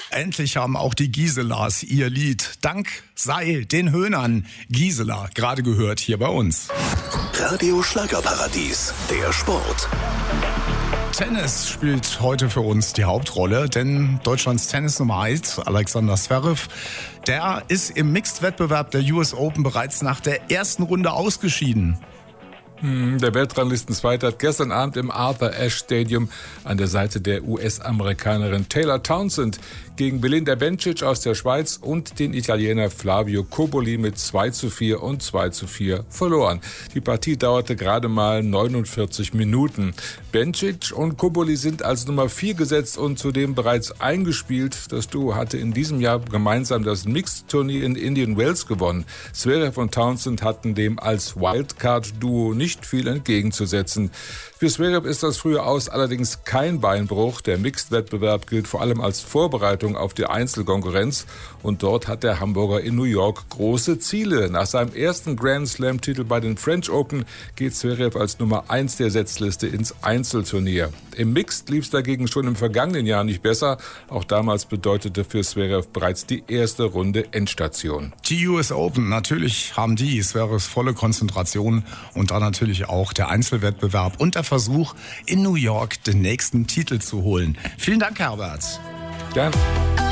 Endlich haben auch die Giselas ihr Lied. Dank sei den Höhnern. Gisela, gerade gehört hier bei uns. Radio Schlagerparadies, der Sport. Tennis spielt heute für uns die Hauptrolle, denn Deutschlands Tennis Nummer 1, Alexander Zverev, der ist im Mixed-Wettbewerb der US Open bereits nach der ersten Runde ausgeschieden. Der Weltranglistenzweite hat gestern Abend im Arthur Ashe Stadium an der Seite der US-Amerikanerin Taylor Townsend gegen Belinda Bencic aus der Schweiz und den Italiener Flavio Cobolli mit 2:4 und 2:4 verloren. Die Partie dauerte gerade mal 49 Minuten. Bencic und Cobolli sind als Nummer 4 gesetzt und zudem bereits eingespielt. Das Duo hatte in diesem Jahr gemeinsam das Mixed-Turnier in Indian Wells gewonnen. Zverev und Townsend hatten dem als Wildcard-Duo nicht viel entgegenzusetzen. Für Zverev ist das frühe Aus allerdings kein Beinbruch. Der Mixed-Wettbewerb gilt vor allem als Vorbereitung auf die Einzelkonkurrenz und dort hat der Hamburger in New York große Ziele. Nach seinem ersten Grand Slam-Titel bei den French Open geht Zverev als Nummer 1 der Setzliste ins Einzelturnier. Im Mixed lief es dagegen schon im vergangenen Jahr nicht besser. Auch damals bedeutete für Zverev bereits die erste Runde Endstation. Die US Open, natürlich haben die Zverevs volle Konzentration und dann natürlich auch der Einzelwettbewerb und der Versuch, in New York den nächsten Titel zu holen. Vielen Dank, Herbert. Gerne.